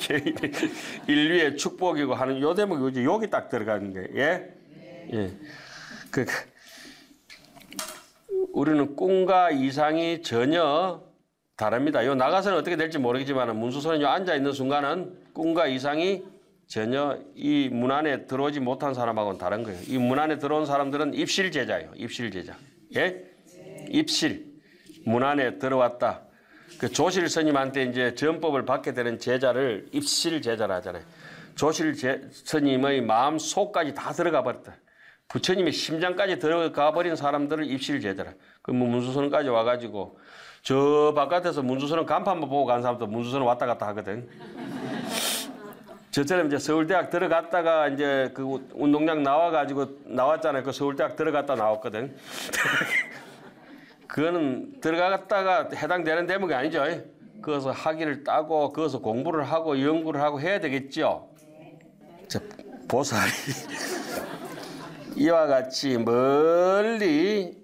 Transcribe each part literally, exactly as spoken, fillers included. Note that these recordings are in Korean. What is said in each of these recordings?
인류의 축복이고 하는 요 대목이 여기 딱 들어가는 거예요. 예? 예. 그, 우리는 꿈과 이상이 전혀 다릅니다. 요 나가서는 어떻게 될지 모르겠지만 문수선은 요 앉아 있는 순간은 꿈과 이상이 전혀 이 문 안에 들어오지 못한 사람하고는 다른 거예요. 이 문 안에 들어온 사람들은 입실 제자예요. 입실 제자. 예? 입실. 문 안에 들어왔다. 그 조실 스님한테 이제 전법을 받게 되는 제자를 입실 제자라 하잖아요. 조실 제, 스님의 마음 속까지 다 들어가 버렸다. 부처님의 심장까지 들어가 버린 사람들을 입실 제자라. 그 문수선까지 와가지고 저 바깥에서 문수선은 간판만 보고 간 사람도 문수선은 왔다 갔다 하거든. 저처럼 이제 서울대학 들어갔다가 이제 그 운동장 나와가지고 나왔잖아요. 그 서울대학 들어갔다 나왔거든. 그거는 들어갔다가 해당되는 대목이 아니죠. 그래서 학위를 따고 그것을 공부를 하고 연구를 하고 해야 되겠죠. 자, 보살이 이와 같이 멀리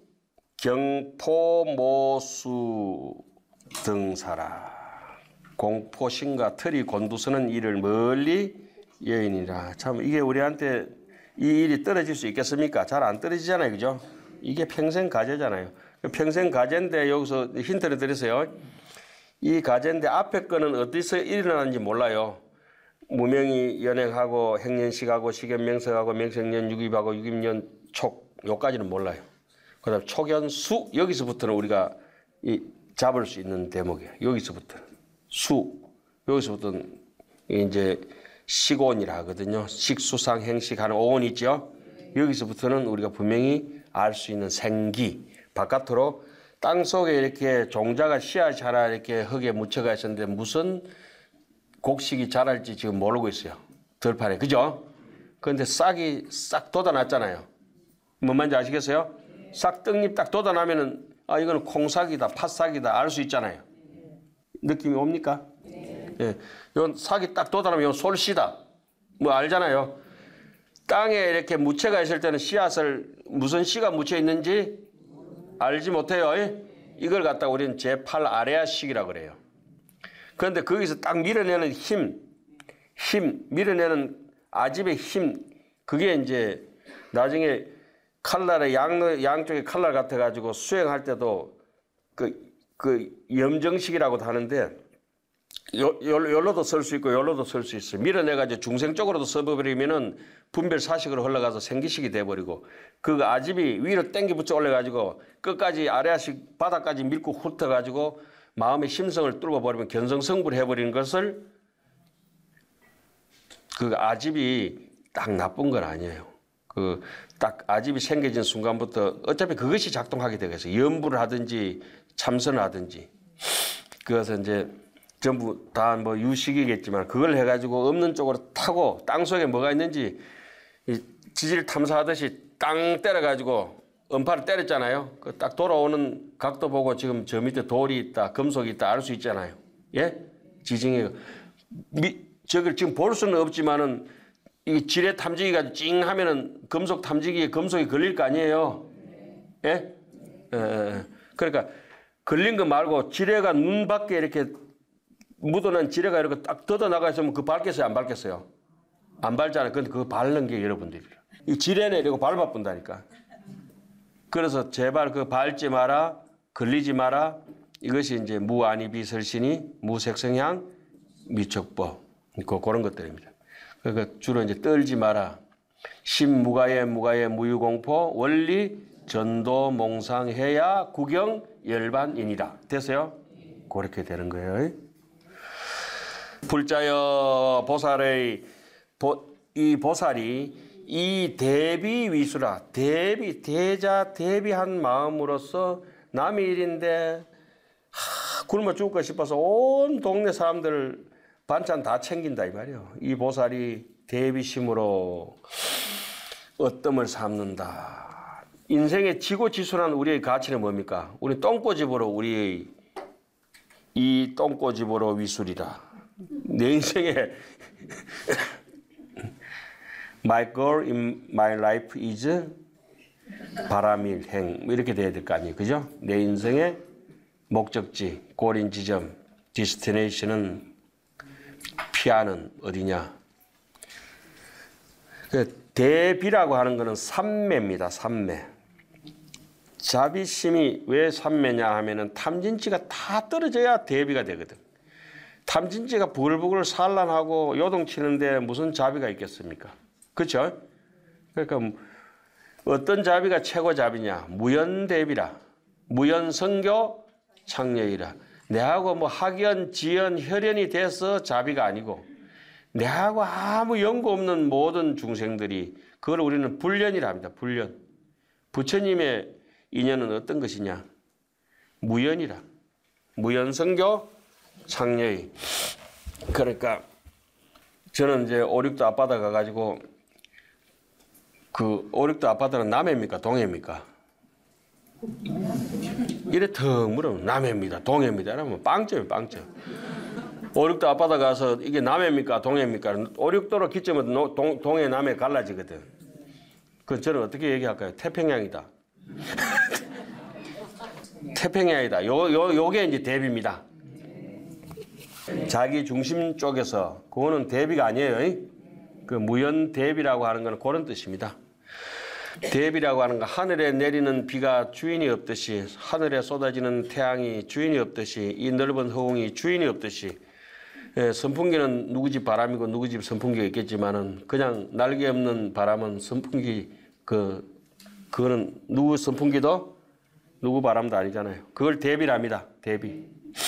경포모수 등사라. 공포신과 틀이 곤두서는 이를 멀리 여인이라. 참 이게 우리한테 이 일이 떨어질 수 있겠습니까? 잘 안 떨어지잖아요. 그죠? 이게 평생 과제잖아요. 평생 과제인데 여기서 힌트를 드리세요. 이 과제인데 앞에 거는 어디서 일어나는지 몰라요. 무명이 연행하고 행년식하고 식연명석하고 명색년 육입하고 육입년 촉 요까지는 몰라요. 그 다음 촉연수 여기서부터는 우리가 이 잡을 수 있는 대목이에요. 여기서부터 수 여기서부터는 이제 식온이라 하거든요. 식수상 행식하는 오온 있죠. 여기서부터는 우리가 분명히 알 수 있는 생기 바깥으로 땅 속에 이렇게 종자가 씨앗이 하나 이렇게 흙에 묻혀가 있었는데 무슨 곡식이 자랄지 지금 모르고 있어요. 들판에. 그죠? 그런데 싹이 싹 돋아났잖아요. 뭔 말인지 아시겠어요? 싹 떡잎 딱 돋아나면은 아 이거는 콩싹이다, 팥싹이다 알 수 있잖아요. 느낌이 옵니까? 예. 요 싹이 딱 돋아나면 요 솔씨다. 뭐 알잖아요. 땅에 이렇게 묻혀가 있을 때는 씨앗을 무슨 씨가 묻혀 있는지 알지 못해요. 이걸 갖다가 우리는 제팔 아레아식이라고 그래요. 그런데 거기서 딱 밀어내는 힘, 힘, 밀어내는 아집의 힘, 그게 이제 나중에 칼날의 양, 양쪽에 칼날 같아가지고 수행할 때도 그, 그 염정식이라고도 하는데 요, 요로도 쓸 수 있고 요로도 쓸 수 있어요. 밀어내가지고 중생 쪽으로도 써버리면은 분별 사식으로 흘러가서 생기식이 돼버리고 그 아집이 위로 땡겨 붙여 올려가지고 끝까지 아래아식 바닥까지 밀고 훑어가지고 마음의 심성을 뚫어버리면 견성성불 해버리는 것을 그 아집이 딱 나쁜 건 아니에요. 그 딱 아집이 생겨진 순간부터 어차피 그것이 작동하게 되겠어요. 연부를 하든지 참선을 하든지. 그래서 이제 전부 다 뭐 유식이겠지만 그걸 해가지고 없는 쪽으로 타고 땅속에 뭐가 있는지 이 지질 탐사하듯이 땅 때려가지고 음파를 때렸잖아요. 그 딱 돌아오는 각도 보고 지금 저 밑에 돌이 있다, 금속이 있다 알 수 있잖아요. 예? 지징이 미, 저걸 지금 볼 수는 없지만은 이 지뢰 탐지기가 찡 하면은 금속 탐지기에 금속이 걸릴 거 아니에요. 예? 예. 그러니까 걸린 거 말고 지뢰가 눈 밖에 이렇게 묻어난 지뢰가 이렇게 딱 뜯어 나가 있으면 그 밟겠어요, 안 밟겠어요? 안 밟잖아요. 근데 그거 밟는 게 여러분들이에요. 이 지뢰는 이러고 밟아 본다니까. 그래서 제발 그 밟지 마라, 걸리지 마라. 이것이 이제 무아니비설신이 무색성향 미척법. 그, 그런 것들입니다. 그러니까 주로 이제 떨지 마라. 심무가에 무가에 무유공포 원리 전도 몽상해야 구경 열반이니라. 됐어요? 그렇게 되는 거예요. 불자여 보살의 보, 이 보살이 이 대비 위수라. 대비 대자 대비한 마음으로서 남의 일인데 하, 굶어 죽을까 싶어서 온 동네 사람들 반찬 다 챙긴다 이 말이에요. 이 보살이 대비심으로 어뜸을 삼는다. 인생의 지고지순한 우리의 가치는 뭡니까? 우리 똥꼬집으로 우리의 이 똥꼬집으로 위술이라. 내 인생에 My goal in my life is 바람일행 이렇게 돼야 될 거 아니에요. 그죠? 내 인생의 목적지, 골인 지점, destination은 피하는 어디냐? 그 대비라고 하는 것은 삼매입니다. 삼매. 자비심이 왜 삼매냐 하면은 탐진치가 다 떨어져야 대비가 되거든. 탐진치가 부글부글 산란하고 요동치는데 무슨 자비가 있겠습니까? 그렇죠? 그러니까 어떤 자비가 최고 자비냐? 무연대비라. 무연성교 창녀이라. 내하고 뭐 학연, 지연, 혈연이 돼서 자비가 아니고 내하고 아무 연고 없는 모든 중생들이 그걸 우리는 불연이라 합니다. 불연. 부처님의 인연은 어떤 것이냐? 무연이라. 무연성교 창녀이. 그러니까 저는 이제 오륙도 앞바다 가가지고 그 오륙도 앞바다는 남해입니까? 동해입니까? 이래 턱 물으면 남해입니다. 동해입니다. 이러면 빵점이에요. 빵점. 오륙도 앞바다 가서 이게 남해입니까? 동해입니까? 오륙도로 기점은 동, 동해 남해 갈라지거든. 그 저는 어떻게 얘기할까요? 태평양이다. 태평양이다. 요, 요, 요게 이제 대비입니다. 자기 중심 쪽에서 그거는 대비가 아니에요. 그 무연 대비라고 하는 건 그런 뜻입니다. 대비라고 하는 거 하늘에 내리는 비가 주인이 없듯이 하늘에 쏟아지는 태양이 주인이 없듯이 이 넓은 허공이 주인이 없듯이 예, 선풍기는 누구 집 바람이고 누구 집 선풍기가 있겠지만은 그냥 날개 없는 바람은 선풍기 그 그거는 누구 선풍기도 누구 바람도 아니잖아요. 그걸 대비랍니다. 대비.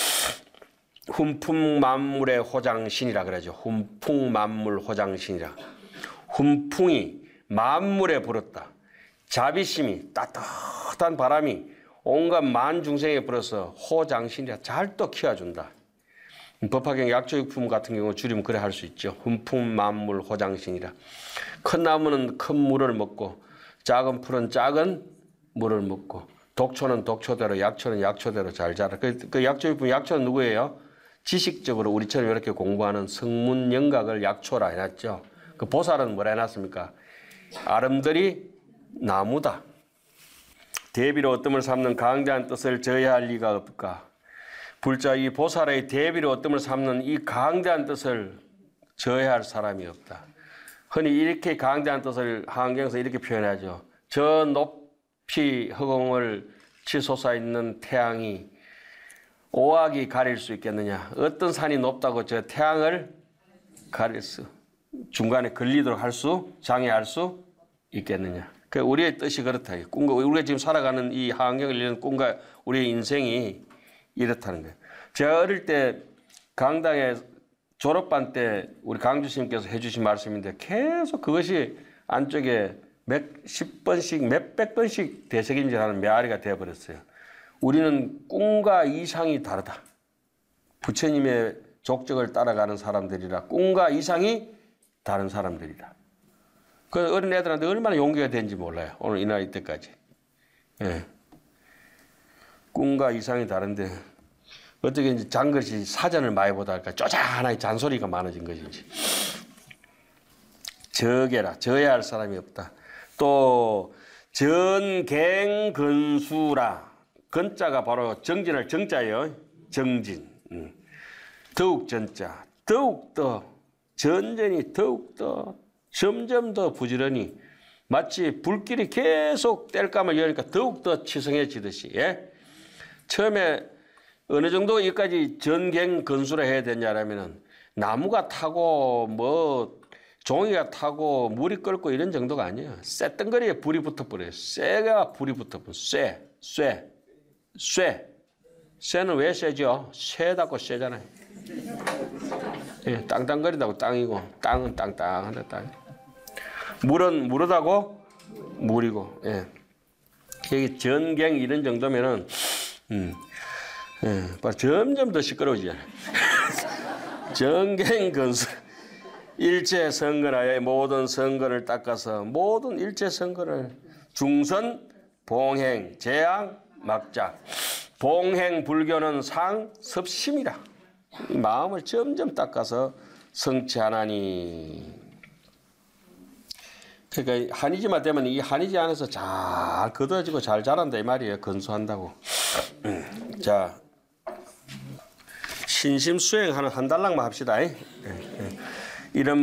훈풍 만물의 호장신이라 그러죠. 훈풍 만물 호장신이라. 훈풍이 만물에 불었다. 자비심이 따뜻한 바람이 온갖 만중생에 불어서 호장신이라 잘 또 키워준다. 법화경 약조육품 같은 경우 줄이면 그래 할 수 있죠. 훈풍 만물 호장신이라. 큰 나무는 큰 물을 먹고 작은 풀은 작은 물을 먹고 독초는 독초대로 약초는 약초대로 잘 자라. 그, 그 약조육품 약초는 누구예요? 지식적으로 우리처럼 이렇게 공부하는 성문영각을 약초라 해놨죠. 그 보살은 뭐라 해놨습니까? 아름드리 나무다. 대비로 어뜸을 삼는 강대한 뜻을 저해할 리가 없을까? 불자 이 보살의 대비로 어뜸을 삼는 이 강대한 뜻을 저해할 사람이 없다. 흔히 이렇게 강대한 뜻을 한경에서 이렇게 표현하죠. 저 높이 허공을 치솟아 있는 태양이 오악이 가릴 수 있겠느냐? 어떤 산이 높다고 저 태양을 가릴 수, 중간에 걸리도록 할 수, 장애할 수 있겠느냐? 그 우리의 뜻이 그렇다. 꿈과 우리가 지금 살아가는 이 환경을 이루는 꿈과 우리의 인생이 이렇다는 거예요. 제가 어릴 때 강당에 졸업반 때 우리 강주님께서 해주신 말씀인데 계속 그것이 안쪽에 몇십 번씩, 몇백 번씩 되새김질하는 메아리가 되어버렸어요. 우리는 꿈과 이상이 다르다. 부처님의 족적을 따라가는 사람들이라 꿈과 이상이 다른 사람들이다. 그 어린 애들한테 얼마나 용기가 되는지 몰라요. 오늘 이 나이 때까지. 예. 꿈과 이상이 다른데 어떻게 이제 장것이 사전을 많이 보다 할까 쪼잔하게 잔소리가 많아진 것인지. 저게라. 저야 할 사람이 없다. 또 전갱근수라. 건자가 바로 정진할 정자예요. 정진. 음. 더욱 전자. 더욱더 전전이 더욱더 점점 더 부지런히 마치 불길이 계속 땔감을 여니까 더욱더 치성해지듯이. 예? 처음에 어느 정도 여기까지 전갱근수라 해야 되냐라면은 나무가 타고 뭐 종이가 타고 물이 끓고 이런 정도가 아니에요. 쇳덩거리에 불이 붙어버려요. 쇠가 불이 붙어버려요. 쇠, 쇠. 쇠. 쇠는 왜 쇠죠? 쇠다고 쇠잖아요. 예, 땅땅거린다고 땅이고 땅은 땅땅한다 땅. 물은 무르다고 물이고. 예. 여기 전갱 이런 정도면은 음, 예, 점점 더 시끄러워지잖아요. 전갱근수. 일체 선거나의 모든 선거를 닦아서 모든 일체 선거를 중선, 봉행, 재앙, 막자. 봉행 불교는 상섭심이라. 마음을 점점 닦아서 성취하나니. 그러니까 한의지만 되면 이 한의지 안에서 잘 거둬지고 잘 자란다 이 말이에요. 건수한다고. 자, 신심 수행하는 한 달락만 합시다. 예, 예. 이런